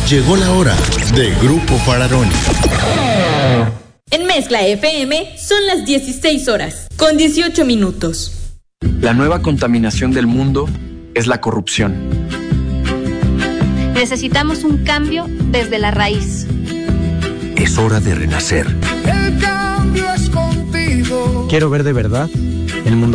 Llegó la hora de Grupo Fararoni. En Mezcla FM son las 16 horas, con 18 minutos. La nueva contaminación del mundo es la corrupción. Necesitamos un cambio desde la raíz. Es hora de renacer. El cambio es contigo. Quiero ver de verdad el mundo